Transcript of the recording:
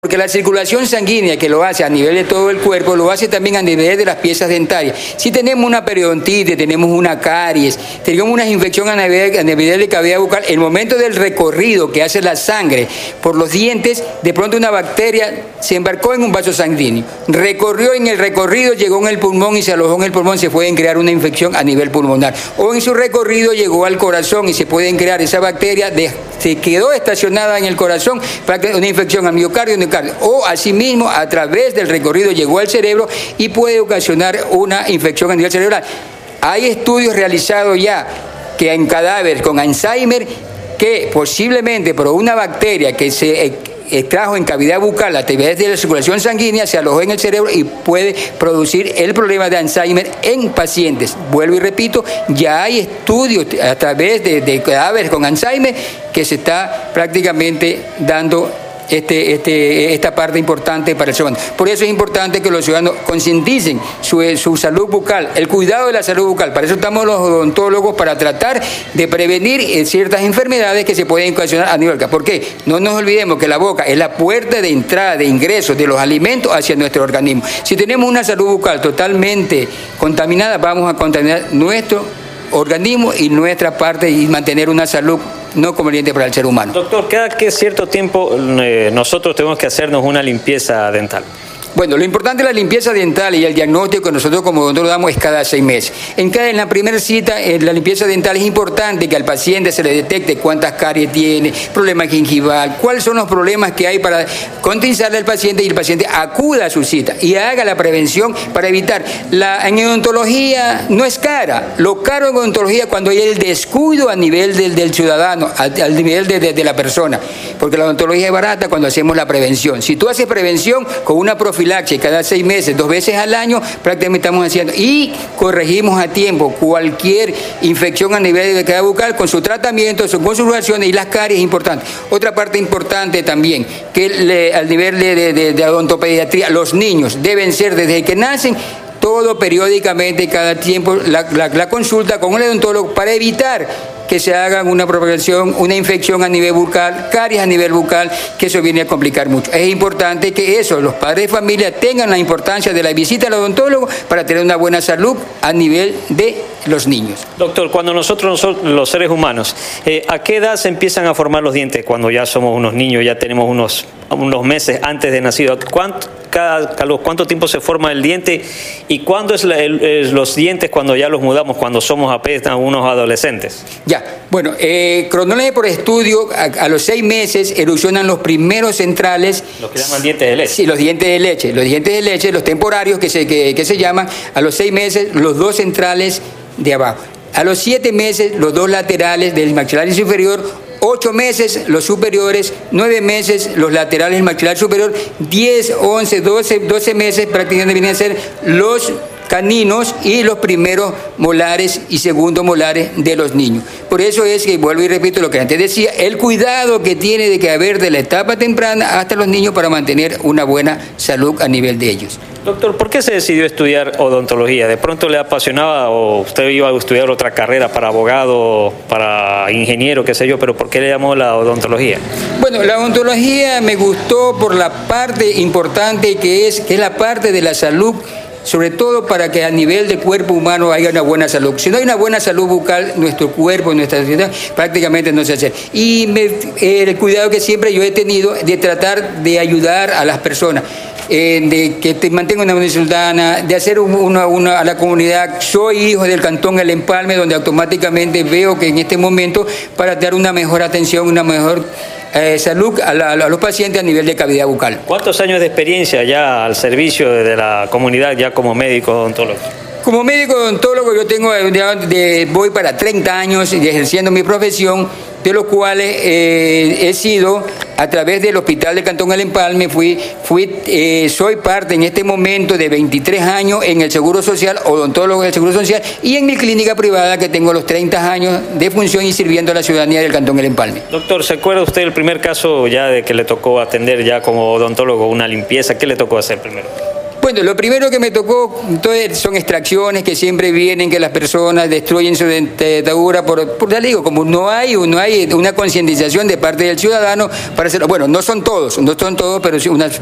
Porque la circulación sanguínea que lo hace a nivel de todo el cuerpo, lo hace también a nivel de las piezas dentarias. Si tenemos una periodontitis, tenemos una caries, tenemos una infección a nivel de cavidad bucal, el momento del recorrido que hace la sangre por los dientes, de pronto una bacteria se embarcó en un vaso sanguíneo, recorrió en el recorrido, llegó en el pulmón y se alojó en el pulmón, se puede crear una infección a nivel pulmonar. O en su recorrido llegó al corazón y se pueden crear esa bacteria, se quedó estacionada en el corazón, una infección al miocardio, o asimismo a través del recorrido llegó al cerebro y puede ocasionar una infección a nivel cerebral. Hay estudios realizados ya que en cadáveres con Alzheimer que posiblemente por una bacteria que se extrajo en cavidad bucal a través de la circulación sanguínea se alojó en el cerebro y puede producir el problema de Alzheimer en pacientes. Vuelvo y repito, ya hay estudios a través de cadáveres con Alzheimer que se está prácticamente dando esta parte importante para el ciudadano. Por eso es importante que los ciudadanos concienticen su salud bucal, el cuidado de la salud bucal. Para eso estamos los odontólogos, para tratar de prevenir ciertas enfermedades que se pueden ocasionar a nivel bucal. ¿Por qué? No nos olvidemos que la boca es la puerta de entrada, de ingreso de los alimentos hacia nuestro organismo. Si tenemos una salud bucal totalmente contaminada, vamos a contaminar nuestro organismo y nuestra parte y mantener una salud no conveniente para el ser humano. Doctor, cada que cierto tiempo nosotros tenemos que hacernos una limpieza dental. Bueno, lo importante de la limpieza dental y el diagnóstico que nosotros como odontólogos damos es cada 6 meses. En la primera cita, la limpieza dental es importante que al paciente se le detecte cuántas caries tiene, problema gingival, cuáles son los problemas que hay para concientizarle al paciente y el paciente acuda a su cita y haga la prevención para evitar. En odontología no es cara, lo caro en odontología cuando hay el descuido a nivel del ciudadano, al nivel de la persona, porque la odontología es barata cuando hacemos la prevención. Si tú haces prevención con una profilaxis cada 6 meses, 2 veces al año, prácticamente estamos haciendo y corregimos a tiempo cualquier infección a nivel de cavidad bucal con su tratamiento, con sus consultaciones y las caries es importante. Otra parte importante también, que al nivel de odontopediatría, los niños deben ser desde que nacen, todo periódicamente, cada tiempo, la consulta con un odontólogo para evitar que se hagan una propagación, una infección a nivel bucal, caries a nivel bucal, que eso viene a complicar mucho. Es importante que los padres de familia tengan la importancia de la visita al odontólogo para tener una buena salud a nivel de los niños. Doctor, cuando nosotros los seres humanos, ¿a qué edad se empiezan a formar los dientes? Cuando ya somos unos niños, ya tenemos unos meses antes de nacido. ¿Cuánto tiempo se forma el diente? ¿Y cuándo es los dientes cuando ya los mudamos, cuando somos apenas unos adolescentes? Ya, bueno, cronológicamente por estudio, a los 6 meses erupcionan los primeros centrales. Los que llaman dientes de leche. Sí, los dientes de leche. Los dientes de leche, los temporarios que se llaman, a los 6 meses, los 2 centrales de abajo. A los 7 meses, los 2 laterales del maxilar inferior. 8 meses los superiores, 9 meses los laterales del maxilar superior, 10, 11, 12 meses prácticamente vienen a ser los caninos y los primeros molares y segundos molares de los niños. Por eso es que, vuelvo y repito lo que antes decía, el cuidado que tiene de que haber de la etapa temprana hasta los niños para mantener una buena salud a nivel de ellos. Doctor, ¿por qué se decidió estudiar odontología? ¿De pronto le apasionaba o usted iba a estudiar otra carrera para abogado, para ingeniero, qué sé yo, pero por qué le llamó la odontología? Bueno, la odontología me gustó por la parte importante que es la parte de la salud, sobre todo para que a nivel del cuerpo humano haya una buena salud. Si no hay una buena salud bucal, nuestro cuerpo, nuestra sociedad prácticamente no se hace. Y el cuidado que siempre yo he tenido de tratar de ayudar a las personas, de que te mantenga una buena ciudadana, de hacer a la comunidad. Soy hijo del Cantón El Empalme, donde automáticamente veo que en este momento para dar una mejor atención, una mejor salud a los pacientes a nivel de cavidad bucal. ¿Cuántos años de experiencia ya al servicio de la comunidad ya como médico odontólogo? Como médico odontólogo yo tengo voy para 30 años ejerciendo mi profesión, de los cuales he sido a través del Hospital del Cantón El Empalme, soy parte en este momento de 23 años en el Seguro Social, odontólogo del Seguro Social, y en mi clínica privada que tengo los 30 años de función y sirviendo a la ciudadanía del Cantón El Empalme. Doctor, ¿se acuerda usted del primer caso ya de que le tocó atender ya como odontólogo una limpieza? ¿Qué le tocó hacer primero? cuento, lo primero que me tocó son extracciones que siempre vienen, que las personas destruyen su dentadura, ya le digo, como no hay una concientización de parte del ciudadano para hacerlo. Bueno, no son todos, pero sí